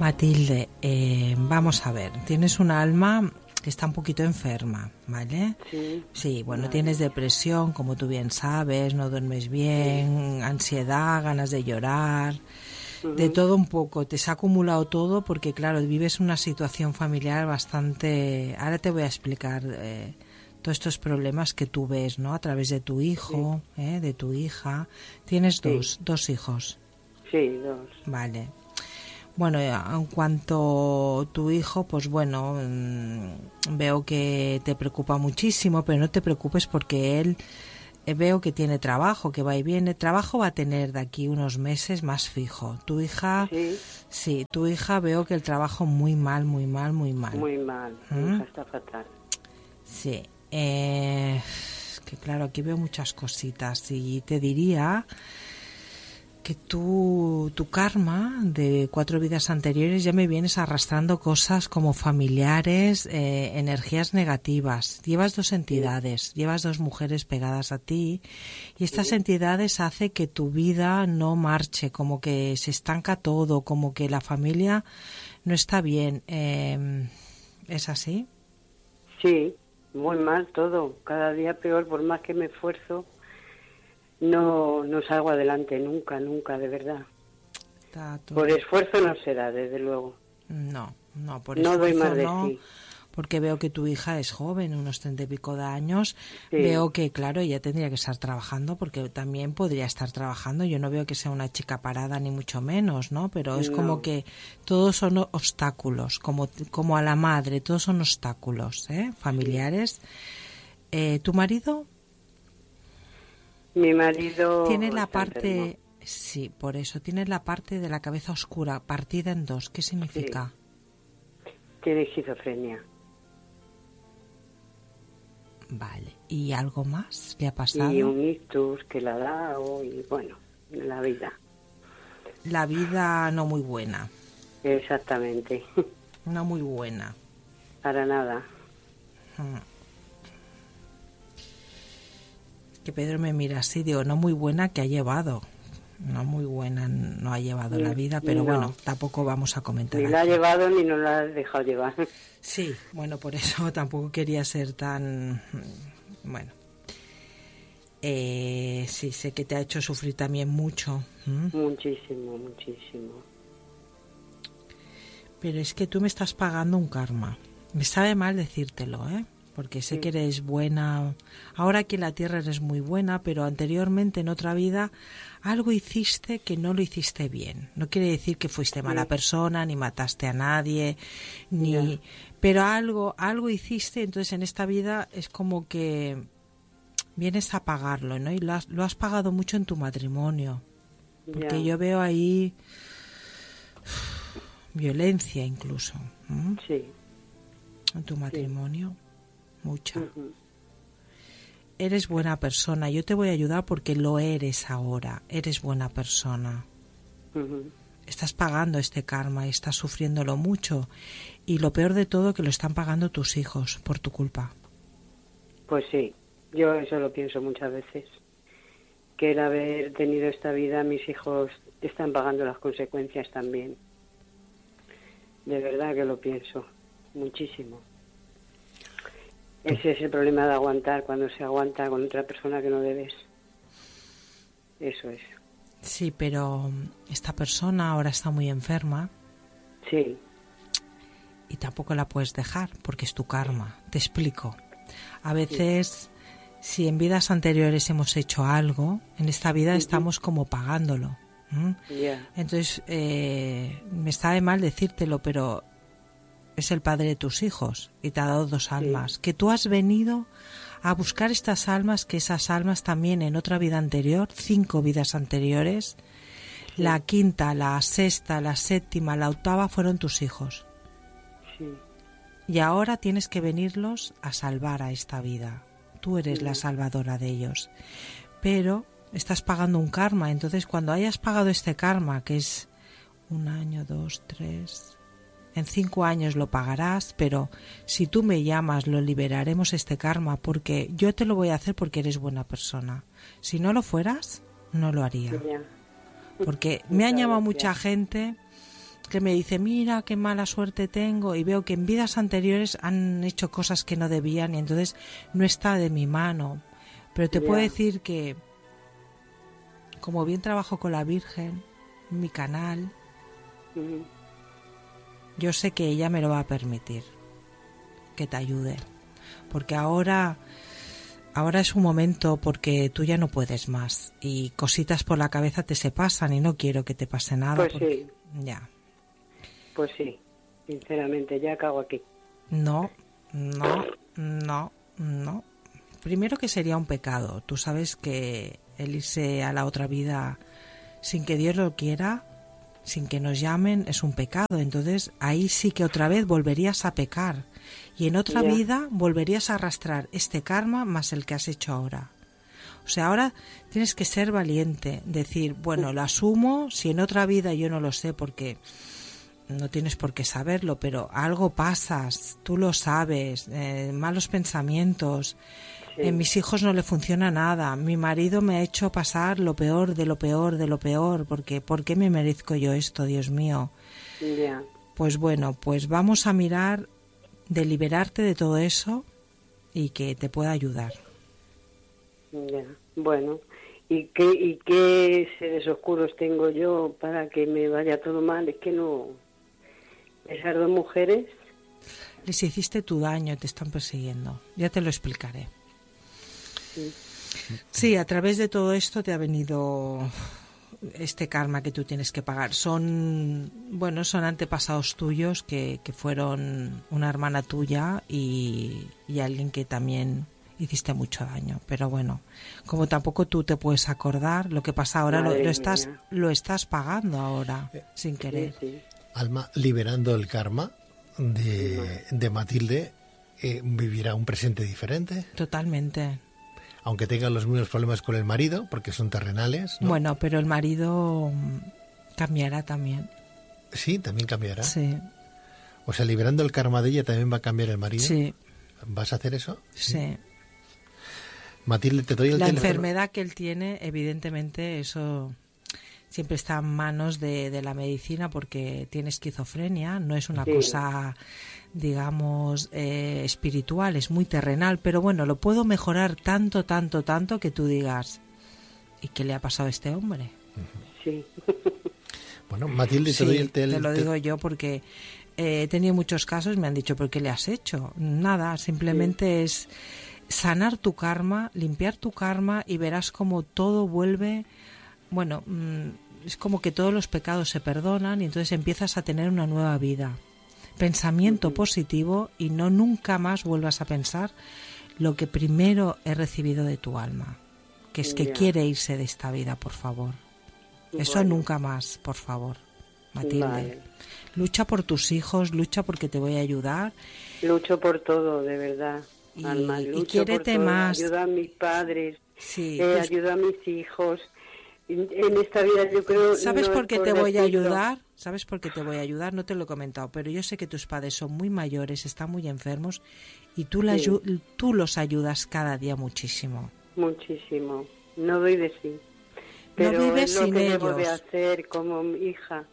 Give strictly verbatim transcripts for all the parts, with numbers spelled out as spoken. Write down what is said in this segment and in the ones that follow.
Matilde, eh, vamos a ver, tienes un alma que está un poquito enferma, ¿vale? Sí. Sí, bueno, Vale. tienes depresión, como tú bien sabes, no duermes bien, sí. Ansiedad, ganas de llorar, uh-huh. De todo un poco. Te se ha acumulado todo porque, claro, vives una situación familiar bastante... Ahora te voy a explicar eh, todos estos problemas que tú ves, ¿no? A través de tu hijo, sí. eh, de tu hija. Tienes sí. dos, dos hijos. Sí, dos. Vale. Bueno, en cuanto a tu hijo, pues bueno, mmm, veo que te preocupa muchísimo, pero no te preocupes porque él eh, veo que tiene trabajo, que va y viene. Trabajo va a tener de aquí unos meses más fijo. Tu hija, sí, sí tu hija veo que el trabajo muy mal, muy mal, muy mal. Muy mal, ¿Mm? Mi hija está fatal. Sí, eh, que claro, aquí veo muchas cositas y te diría... que tú, tu karma de cuatro vidas anteriores ya me vienes arrastrando cosas como familiares, eh, energías negativas. Llevas dos entidades, sí. llevas dos mujeres pegadas a ti y estas sí. entidades hacen que tu vida no marche, como que se estanca todo, como que la familia no está bien. Eh, ¿Es así? Sí, muy mal todo, cada día peor, por más que me esfuerzo. No, no salgo adelante nunca, nunca, de verdad. Por esfuerzo no será, desde luego. No, no, por no esfuerzo doy más de no, sí. Porque veo que tu hija es joven, unos treinta y pico de años. Sí. Veo que, claro, ella tendría que estar trabajando, porque también podría estar trabajando. Yo no veo que sea una chica parada, ni mucho menos, ¿no? Pero es no. como que todos son obstáculos, como, como a la madre, todos son obstáculos, ¿eh? Familiares. Sí. Eh, ¿Tu marido? Mi marido tiene la parte, enfermo. Sí, por eso, tiene la parte de la cabeza oscura, partida en dos. ¿Qué significa? Sí. Tiene esquizofrenia. Vale, ¿y algo más le ha pasado? Y un ictus que le ha dado, y bueno, la vida. La vida no muy buena. Exactamente. No muy buena. Para nada. Hmm. Que Pedro me mira así, digo, no muy buena que ha llevado, no muy buena no ha llevado la vida, pero no. Bueno, tampoco vamos a comentar. Ni aquí. la ha llevado ni no la ha dejado llevar. Sí, bueno, por eso tampoco quería ser tan, bueno, eh, sí, sé que te ha hecho sufrir también mucho. ¿Mm? Muchísimo, muchísimo. Pero es que tú me estás pagando un karma, me sabe mal decírtelo, ¿eh? Porque sé sí. que eres buena, ahora aquí en la tierra eres muy buena, pero anteriormente en otra vida algo hiciste que no lo hiciste bien. No quiere decir que fuiste sí. mala persona, ni mataste a nadie, ni yeah. pero algo, algo hiciste, entonces en esta vida es como que vienes a pagarlo, ¿no? Y lo has, lo has pagado mucho en tu matrimonio. Porque yeah. yo veo ahí uff, violencia incluso. ¿Mm? Sí. En tu matrimonio. Sí. Mucha. Uh-huh. Eres buena persona. Yo te voy a ayudar porque lo eres ahora. Eres buena persona. Uh-huh. Estás pagando este karma y estás sufriéndolo mucho. Y lo peor de todo que lo están pagando tus hijos por tu culpa. Pues sí. Yo eso lo pienso muchas veces. Que el haber tenido esta vida, mis hijos están pagando las consecuencias también. De verdad que lo pienso. Muchísimo. Ese es el problema de aguantar, cuando se aguanta con otra persona que no debes. Eso es. Sí, pero esta persona ahora está muy enferma. Sí. Y tampoco la puedes dejar, porque es tu karma. Te explico. A veces, sí. si en vidas anteriores hemos hecho algo, en esta vida uh-huh. estamos como pagándolo. ¿Mm? Yeah. Entonces, eh, me sabe mal decírtelo, pero... es el padre de tus hijos y te ha dado dos almas, sí. que tú has venido a buscar estas almas, que esas almas también en otra vida anterior, cinco vidas anteriores, sí. la quinta, la sexta, la séptima, la octava fueron tus hijos. Sí. Y ahora tienes que venirlos a salvar a esta vida. Tú eres sí. la salvadora de ellos. Pero estás pagando un karma, entonces cuando hayas pagado este karma, que es un año, dos, tres... en cinco años lo pagarás, pero si tú me llamas lo liberaremos este karma, porque yo te lo voy a hacer porque eres buena persona. Si no lo fueras, no lo haría. Porque me han llamado mucha gente que me dice, mira qué mala suerte tengo, y veo que en vidas anteriores han hecho cosas que no debían y entonces no está de mi mano. Pero te yeah. puedo decir que como bien trabajo con la Virgen, mi canal, uh-huh. yo sé que ella me lo va a permitir, que te ayude, porque ahora ahora es un momento porque tú ya no puedes más y cositas por la cabeza te se pasan y no quiero que te pase nada. Pues porque, sí. Ya. Pues sí, sinceramente, ya cago aquí. No, no, no, no. Primero que sería un pecado. Tú sabes que el irse a la otra vida sin que Dios lo quiera, sin que nos llamen, es un pecado. Entonces ahí sí que otra vez volverías a pecar. Y en otra yeah. vida volverías a arrastrar este karma más el que has hecho ahora. O sea, ahora tienes que ser valiente, decir, bueno, lo asumo, si en otra vida yo no lo sé porque no tienes por qué saberlo, pero algo pasas, tú lo sabes, eh, malos pensamientos, sí. En mis hijos no le funciona nada, mi marido me ha hecho pasar lo peor de lo peor de lo peor, porque ¿por qué me merezco yo esto, Dios mío? Yeah. Pues bueno, pues vamos a mirar de liberarte de todo eso y que te pueda ayudar. Ya, bueno, ¿y qué, ¿y qué seres oscuros tengo yo para que me vaya todo mal? Es que no... Esas dos mujeres... Les hiciste tu daño, te están persiguiendo. Ya te lo explicaré. Sí. Sí, a través de todo esto te ha venido este karma que tú tienes que pagar. Son, bueno, son antepasados tuyos que, que fueron una hermana tuya y, y alguien que también... hiciste mucho daño, pero bueno, como tampoco tú te puedes acordar, lo que pasa ahora lo, lo estás lo estás pagando ahora, eh, sin querer. Sí, sí. Alma, liberando el karma de, de Matilde, eh, ¿vivirá un presente diferente? Totalmente. Aunque tenga los mismos problemas con el marido, porque son terrenales, ¿no? Bueno, pero el marido cambiará también. Sí, también cambiará. Sí. O sea, liberando el karma de ella también va a cambiar el marido. Sí. ¿Vas a hacer eso? Sí. sí. Matilde, te doy el La teléfono. Enfermedad que él tiene, evidentemente, eso siempre está en manos de, de la medicina porque tiene esquizofrenia, no es una sí. cosa, digamos, eh, espiritual, es muy terrenal, pero bueno, lo puedo mejorar tanto, tanto, tanto que tú digas, ¿y qué le ha pasado a este hombre? Sí. Bueno, Matilde, te sí, doy el teléfono. Te lo digo yo porque eh, he tenido muchos casos, me han dicho, ¿pero qué le has hecho? Nada, simplemente sí. es... sanar tu karma, limpiar tu karma y verás como todo vuelve, bueno, es como que todos los pecados se perdonan y entonces empiezas a tener una nueva vida. Pensamiento uh-huh. positivo y no nunca más vuelvas a pensar lo que primero he recibido de tu alma, que es que yeah. quiere irse de esta vida, por favor. Eso bueno. nunca más, por favor, Matilde. Vale. Lucha por tus hijos, lucha porque te voy a ayudar. Lucho por todo, de verdad. Y, Alma, y quiérete más. Ayuda a mis padres, sí, eh, pues, ayuda a mis hijos. En, en esta vida yo creo... ¿Sabes no por qué por te voy a decirlo. ayudar? ¿Sabes por qué te voy a ayudar? No te lo he comentado, pero yo sé que tus padres son muy mayores, están muy enfermos y tú, la, sí. tú los ayudas cada día muchísimo. Muchísimo. No doy de sí. Pero no vives es lo sin que ellos. Debo de hacer como hija.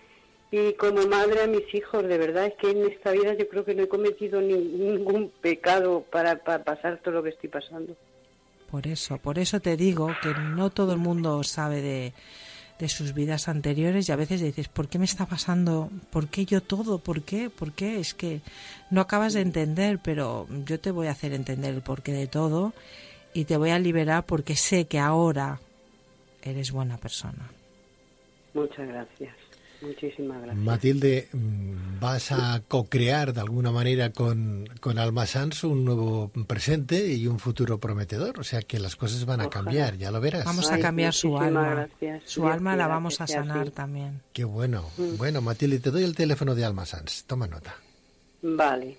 Y como madre a mis hijos, de verdad, es que en esta vida yo creo que no he cometido ni, ningún pecado para, para pasar todo lo que estoy pasando. Por eso, por eso te digo que no todo el mundo sabe de, de sus vidas anteriores y a veces dices, ¿por qué me está pasando? ¿Por qué yo todo? ¿Por qué? ¿Por qué? Es que no acabas de entender, pero yo te voy a hacer entender el porqué de todo y te voy a liberar porque sé que ahora eres buena persona. Muchas gracias. Muchísimas gracias. Matilde, vas a co-crear de alguna manera con, con Alma Sans un nuevo presente y un futuro prometedor, o sea que las cosas van a Ojalá. cambiar, ya lo verás. Vamos a cambiar Ay, su alma, gracias. su Dios alma la vamos a sanar así. también. Qué bueno. Mm. Bueno, Matilde, te doy el teléfono de Alma Sans, toma nota. Vale.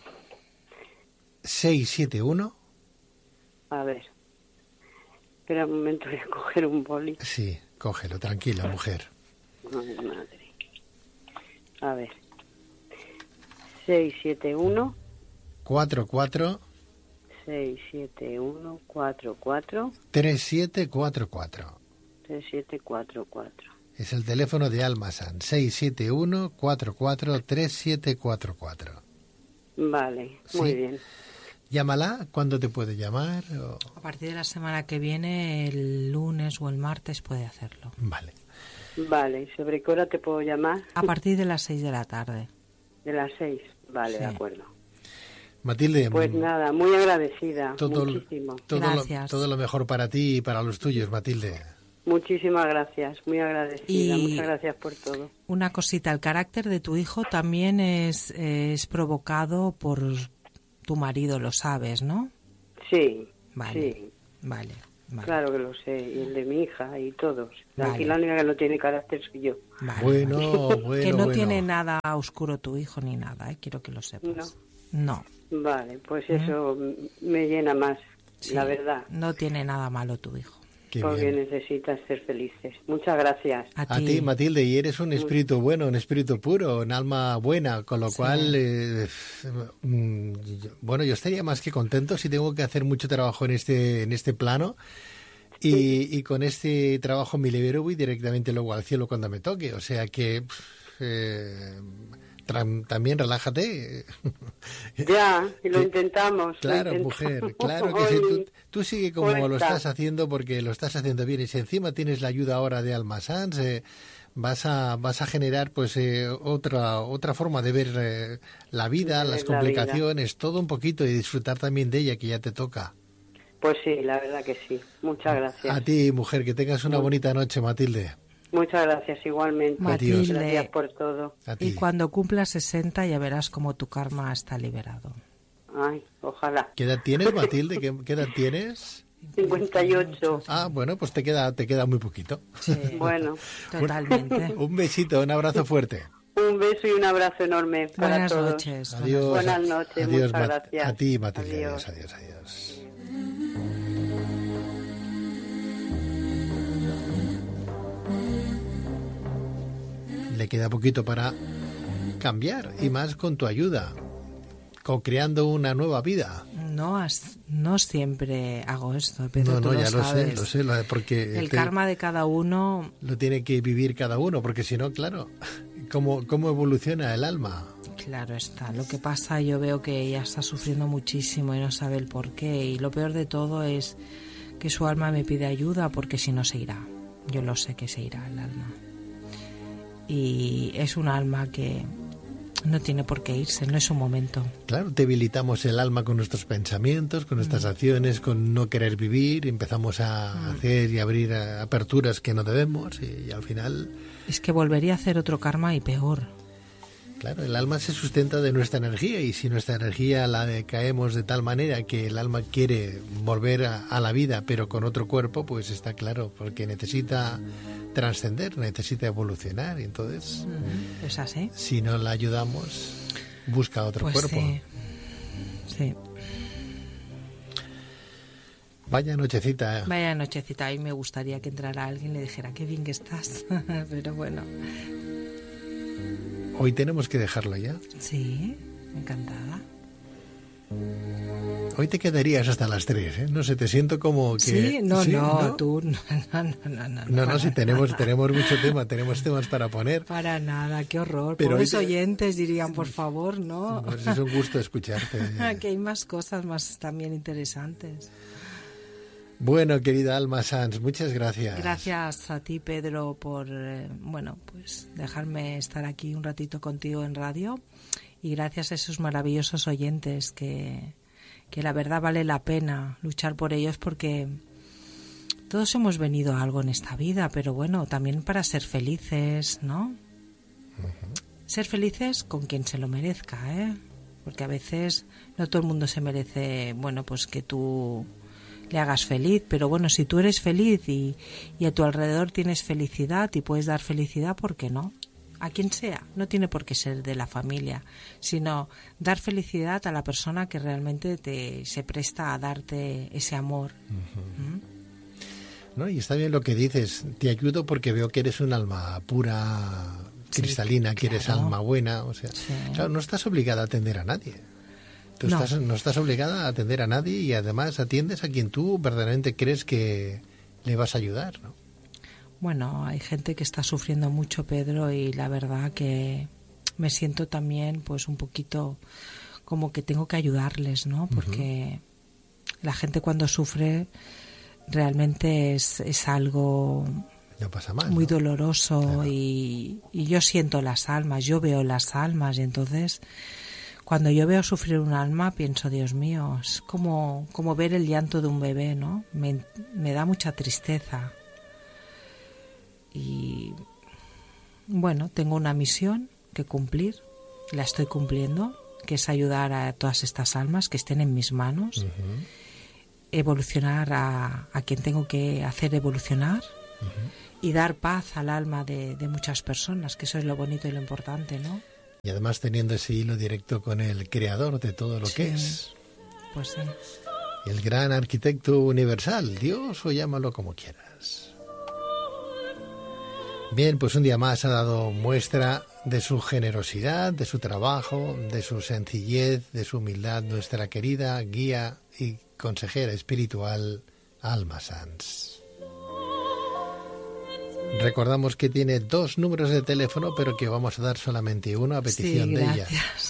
seis siete uno. A ver. Espera un momento, voy a coger un boli. Sí, cógelo, tranquila, mujer. Ay, madre. A ver. seis siete uno. cuatro cuatro. seis siete uno cuatro cuatro. tres siete cuatro cuatro. tres siete cuatro cuatro. Es el teléfono de Almasan, seis siete uno, cuatro cuatro tres siete cuatro cuatro. Vale, muy Sí. bien. Llámala, ¿cuándo te puede llamar? O- A partir de la semana que viene, el lunes o el martes puede hacerlo. Vale. Vale, ¿sobre qué hora te puedo llamar? A partir de las seis de la tarde. De las seis. Vale, Sí. de acuerdo. Matilde, Pues mm, nada, muy agradecida, todo, muchísimo. todo, lo, Gracias. todo lo mejor para ti y para los tuyos, Matilde. Muchísimas gracias, muy agradecida. Y- Muchas gracias por todo. Una cosita, el carácter de tu hijo también es, es provocado por tu marido, lo sabes, ¿no? Sí, Vale, sí, vale, vale. claro que lo sé. Y el de mi hija y todos. Vale. Aquí la única que no tiene carácter soy yo. Vale, Bueno, vale. bueno, Que no bueno. tiene nada oscuro tu hijo ni nada, ¿eh? Quiero que lo sepas. No. Vale, pues eso m- me llena más, Sí, la verdad. No tiene nada malo tu hijo. Qué Porque bien. necesitas ser felices. Muchas gracias. A, A ti, Matilde, y eres un espíritu bueno, un espíritu puro, un alma buena, con lo Sí. cual, eh, mm, yo- bueno, yo estaría más que contento si tengo que hacer mucho trabajo en este, en este plano. Y, y con este trabajo me libero, voy directamente luego al cielo cuando me toque. O sea que pf, eh, tra- también relájate. Ya, y lo Que- intentamos. lo Claro, intentamos. mujer, claro que sí. Tú, tú sigue como Cuesta. lo estás haciendo porque lo estás haciendo bien. Y si encima tienes la ayuda ahora de Almasans, eh, vas a vas a generar pues eh, otra otra forma de ver eh, la vida, De las ver la complicaciones, todo un poquito y disfrutar también de ella que ya te toca. Pues sí, la verdad que sí. Muchas gracias. A ti, mujer, que tengas una bonita noche, Matilde. Muchas gracias igualmente. Matilde. Gracias por todo. A ti. Y cuando cumplas sesenta ya verás cómo tu karma está liberado. Ay, ojalá. ¿Qué edad tienes, Matilde? ¿Qué, qué edad tienes? cincuenta y ocho. Ah, bueno, pues te queda te queda muy poquito. Sí, Bueno, totalmente. Un besito, un abrazo fuerte. un beso y un abrazo enorme para Buenas todos. noches. Adiós. Buenas noches, Adiós, muchas Ma- gracias. A ti, Matilde. Adiós. Adiós, adiós, adiós. Le queda poquito para cambiar y más con tu ayuda, co-creando una nueva vida. No, has- no siempre hago esto, Pedro, No, tú no, lo ya lo sé, sabes. lo sé, lo- porque El te- karma de cada uno, lo tiene que vivir cada uno, porque si no, claro, ¿cómo, cómo evoluciona el alma? claro está. Lo que pasa, yo veo que ella está sufriendo muchísimo y no sabe el por qué. Y lo peor de todo es que su alma me pide ayuda porque si no se irá. Yo lo sé que se irá el alma. Y es un alma que no tiene por qué irse, no es un momento. Claro, debilitamos el alma con nuestros pensamientos, con nuestras acciones, con no querer vivir, empezamos a hacer y abrir eh, aperturas que no debemos y, y al final, Es que volvería a hacer otro karma y peor. claro, el alma se sustenta de nuestra energía y si nuestra energía la decaemos de tal manera que el alma quiere volver a, a la vida pero con otro cuerpo, pues está claro, porque necesita trascender, necesita evolucionar y entonces, ¿Es así? si no la ayudamos, busca otro Pues cuerpo. sí. Sí. Vaya nochecita. ¿eh? Vaya nochecita, y me gustaría que entrara alguien y le dijera qué bien que estás. Pero bueno, Hoy tenemos que dejarlo ya. sí, encantada. Hoy te quedarías hasta las tres, ¿eh? No sé, te siento como que... Sí, no, ¿Sí? no, tú, no, no, no, no. No, No, no, para sí, tenemos, nada. tenemos mucho tema, tenemos temas para poner. Para nada, qué horror. Pero Pobres hoy te- oyentes dirían, por favor, ¿no? Pues es un gusto escucharte. Que hay más cosas más también interesantes. Bueno, querida Alma Sanz, muchas gracias. Gracias a ti, Pedro, por eh, bueno, pues dejarme estar aquí un ratito contigo en radio, y gracias a esos maravillosos oyentes que, que la verdad vale la pena luchar por ellos, porque todos hemos venido a algo en esta vida, pero bueno, también para ser felices, ¿no? Ser felices con quien se lo merezca, ¿eh? Porque a veces no todo el mundo se merece, bueno, pues que tú le hagas feliz, pero bueno, si tú eres feliz y, y a tu alrededor tienes felicidad y puedes dar felicidad, ¿por qué no? A quien sea, no tiene por qué ser de la familia, sino dar felicidad a la persona que realmente te se presta a darte ese amor. ¿Mm? No, y está bien lo que dices, te ayudo porque veo que eres un alma pura, Sí, cristalina, que eres claro. alma buena, o sea, Sí. claro, no estás obligada a atender a nadie. Tú No. estás, no estás obligada a atender a nadie y además atiendes a quien tú verdaderamente crees que le vas a ayudar, ¿no? bueno, hay gente que está sufriendo mucho, Pedro, y la verdad que me siento también pues un poquito como que tengo que ayudarles, ¿no? Porque uh-huh. la gente cuando sufre realmente es, es algo no pasa mal, muy ¿no? doloroso, claro. y, y yo siento las almas, yo veo las almas, y entonces cuando yo veo sufrir un alma pienso, Dios mío, es como, como ver el llanto de un bebé, ¿no? Me, me da mucha tristeza. Y bueno, tengo una misión que cumplir, la estoy cumpliendo, que es ayudar a todas estas almas que estén en mis manos, uh-huh. evolucionar a, a quien tengo que hacer evolucionar, uh-huh. y dar paz al alma de, de muchas personas, que eso es lo bonito y lo importante, ¿no? Y además teniendo ese hilo directo con el creador de todo lo sí, que es. Pues sí. El gran arquitecto universal, Dios, o llámalo como quieras. Bien, pues un día más ha dado muestra de su generosidad, de su trabajo, de su sencillez, de su humildad, nuestra querida guía y consejera espiritual, Alma Sanz. Recordamos que tiene dos números de teléfono, pero que vamos a dar solamente uno a petición sí, de ella.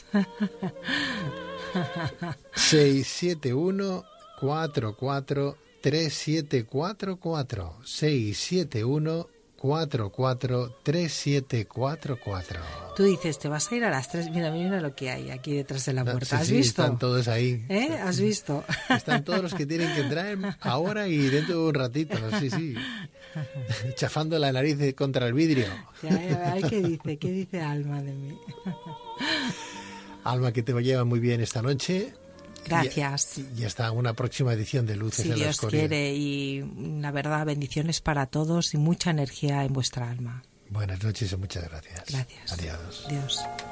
seis siete uno, cuatro cuatro, tres siete cuatro cuatro. seis siete uno, cuatro cuatro, tres siete cuatro cuatro. Tú dices, te vas a ir a las tres. Mira, mira lo que hay aquí detrás de la puerta. Sí, ¿Has sí, visto? Están todos ahí. ¿Eh? ¿Has visto? Están todos los que tienen que entrar ahora y dentro de un ratito. Sí, sí. Chafando la nariz contra el vidrio. Ya, ya, ya, ¿qué dice? ¿Qué dice Alma de mí? Alma, que te lleva muy bien esta noche. Gracias. Y, y hasta una próxima edición de Luces si en la Dios Escoria. quiere, y la verdad, bendiciones para todos y mucha energía en vuestra alma. Buenas noches y muchas gracias. Gracias. Adiós. Adiós.